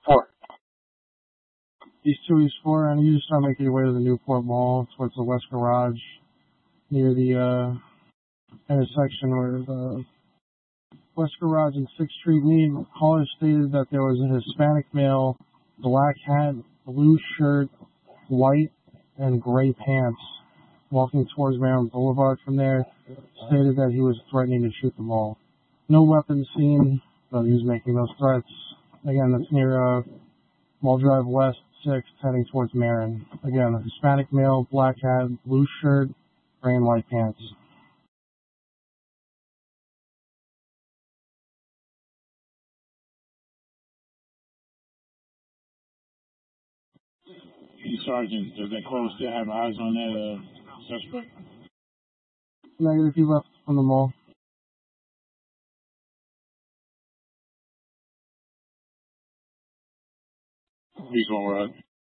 Four. East 2, East 4, and you just start making your way to the Newport Mall towards the West Garage near the intersection where the West Garage and 6th Street meet. Caller stated that there was a Hispanic male, black hat, blue shirt, white and gray pants, walking towards Maryland Boulevard from there. Stated that he was threatening to shoot them all. No weapons seen, but he was making those threats. Again, that's near Mall Drive West, 6th, heading towards Marin. Again, a Hispanic male, black hat, blue shirt, gray and white pants. Sergeant, does that close still have eyes on that suspect? Negative, he left from the mall. He's all right.